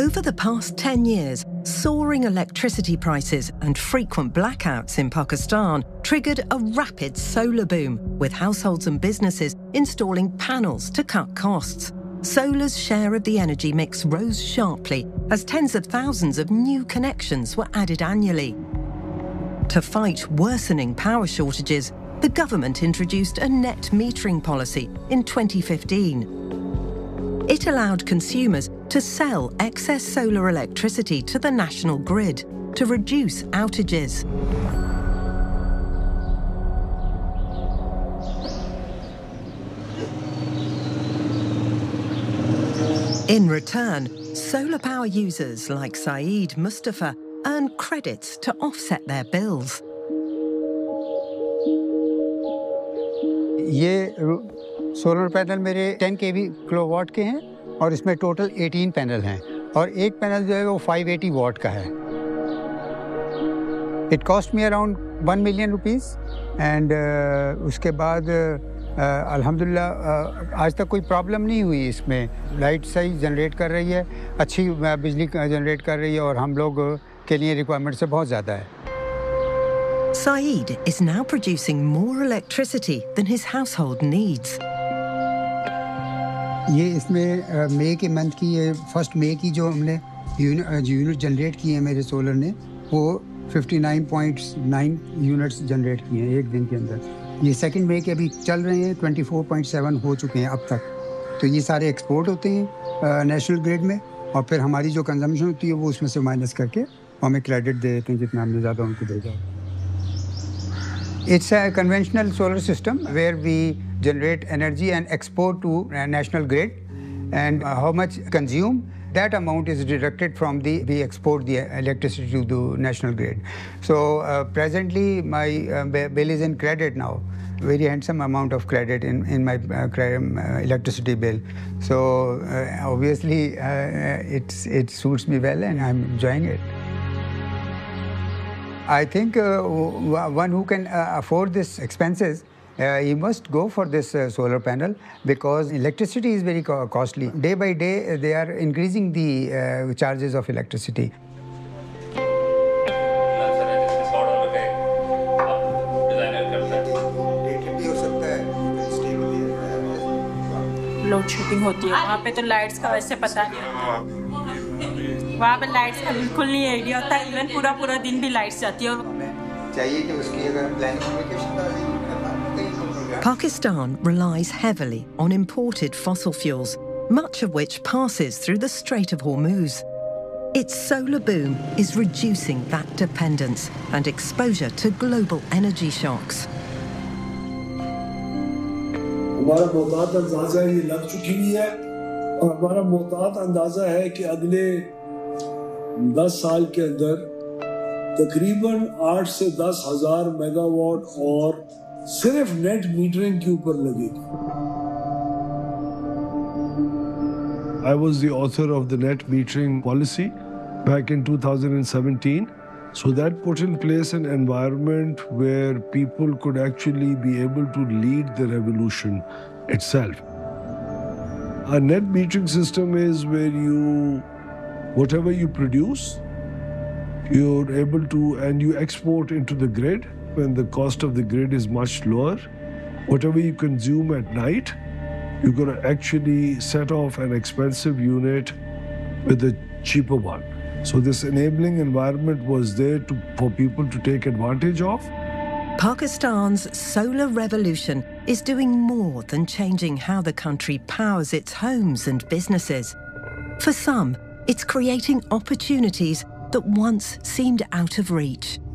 Over the past 10 years, soaring electricity prices and frequent blackouts in Pakistan triggered a rapid solar boom, with households and businesses installing panels to cut costs. Solar's share of the energy mix rose sharply as tens of thousands of new connections were added annually. To fight worsening power shortages, the government introduced a net metering policy in 2015. It allowed consumers to sell excess solar electricity to the national grid to reduce outages. In return, solar power users like Saeed Mustafa earn credits to offset their bills. ये solar panel मेरे 10 kV kilowatt के हैं और इसमें total 18 panel हैं और एक panel जो है वो 580 वाट का है. It cost me around 1 million rupees and उसके बाद अल्हम्दुलिल्लाह आज तक कोई प्रॉब्लम नहीं हुई इसमें. लाइट सही जनरेट कर रही है, अच्छी बिजली जनरेट कर रही है और हम लोग के लिए रिक्वायरमेंट से बहुत ज़्यादा है. Saeed is now producing more electricity than his household needs. ये इसमें मई के मंथ की ये फर्स्ट मई की जो हमने यूनिट जनरेट किए हैं मेरे सोलर ने वो 59.9 यूनिट्स जनरेट किए हैं एक दिन के अंदर. ये सेकंड मई के अभी चल रहे हैं 24.7 हो चुके हैं अब तक. तो ये सारे एक्सपोर्ट होते हैं नेशनल ग्रिड में और फिर हमारी जो कंजम्पशन होती है वो उसमें से माइनस करके हमें क्रेडिट दे देते हैं जितना हमने ज़्यादा उनको भेजा. It's a conventional solar system where we generate energy and export to national grid, and how much consume, that amount is deducted from we export the electricity to the national grid. So presently my bill is in credit now, very handsome amount of credit in my electricity bill. So obviously it suits me well and I'm enjoying it. I think one who can afford these expenses, he must go for this solar panel because electricity is very costly. Day by day, they are increasing the charges of electricity. Load shedding होती है वहाँ पे तो lights का वैसे पता नहीं. वहाँ पे लाइट्स का बिल्कुल नहीं आइडिया होता. इवन पूरा दिन भी लाइट्स जाती है. Pakistan relies heavily on imported fossil fuels, much of which passes through the Strait of Hormuz. Its solar boom is reducing that dependence and exposure to global energy shocks. हमारा मोहतात अंदाजा ये लग चुकी है और हमारा मोहतात अंदाजा है कि अगले 10 साल के अंदर तकरीबन 8 से 10 हजार मेगावाट और सिर्फ नेट मीटरिंग के ऊपर लगेगी. I was the author of the net metering policy back in 2017. So that put in place an environment where people could actually be able to lead the revolution itself. A net metering system is where whatever you produce, you're able to, and you export into the grid when the cost of the grid is much lower. Whatever you consume at night, you're going to actually set off an expensive unit with a cheaper one. So this enabling environment was there for people to take advantage of. Pakistan's solar revolution is doing more than changing how the country powers its homes and businesses. For some, it's creating opportunities that once seemed out of reach.